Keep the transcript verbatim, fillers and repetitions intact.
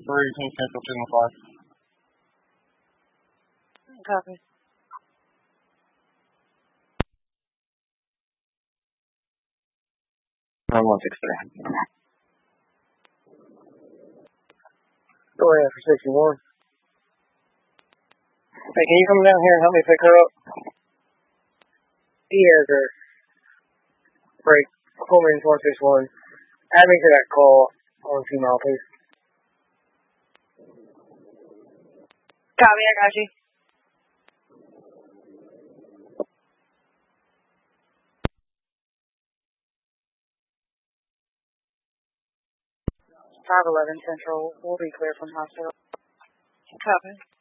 three, ten Central, two one five. Copy. nine one six three. Go ahead for sixty-one. Hey, can you come down here and help me pick her up? He has her break. Home range one six one. Add me to that call on two mile, please. Copy, I got you. five eleven Central. We'll be clear from hospital. Copy.